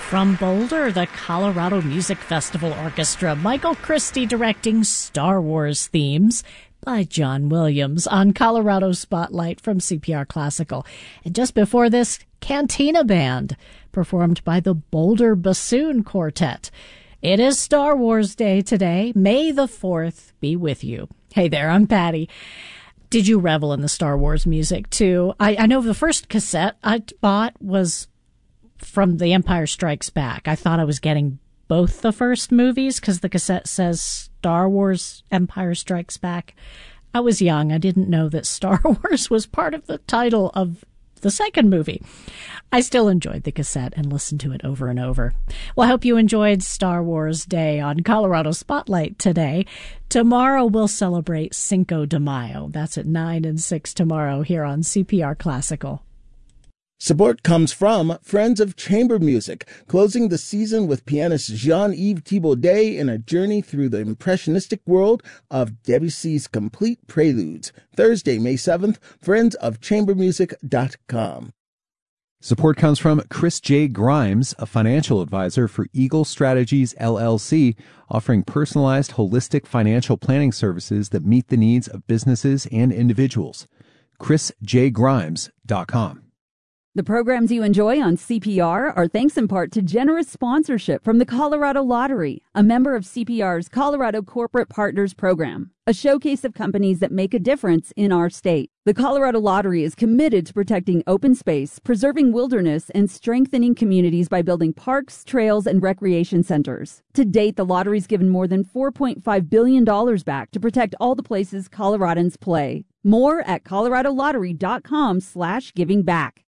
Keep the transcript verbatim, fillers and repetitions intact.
From Boulder, the Colorado Music Festival Orchestra, Michael Christie directing Star Wars themes by John Williams on Colorado Spotlight from C P R Classical. And just before this, Cantina Band, performed by the Boulder Bassoon Quartet. It is Star Wars Day today. May the fourth be with you. Hey there, I'm Patty. Did you revel in the Star Wars music, too? I, I know the first cassette I bought was from The Empire Strikes Back. I thought I was getting both the first movies because the cassette says Star Wars Empire Strikes Back. I was young. I didn't know that Star Wars was part of the title of the second movie. I still enjoyed the cassette and listened to it over and over. Well, I hope you enjoyed Star Wars Day on Colorado Spotlight today. Tomorrow we'll celebrate Cinco de Mayo. That's at nine and six tomorrow here on C P R Classical. Support comes from Friends of Chamber Music, closing the season with pianist Jean-Yves Thibaudet in a journey through the impressionistic world of Debussy's complete preludes. Thursday, May seventh, friends of chamber music dot com. Support comes from Chris J. Grimes, a financial advisor for Eagle Strategies, L L C, offering personalized, holistic financial planning services that meet the needs of businesses and individuals. chris j grimes dot com. The programs you enjoy on C P R are thanks in part to generous sponsorship from the Colorado Lottery, a member of C P R's Colorado Corporate Partners Program, a showcase of companies that make a difference in our state. The Colorado Lottery is committed to protecting open space, preserving wilderness, and strengthening communities by building parks, trails, and recreation centers. To date, the lottery's given more than four point five billion dollars back to protect all the places Coloradans play. More at colorado lottery dot com slash giving back.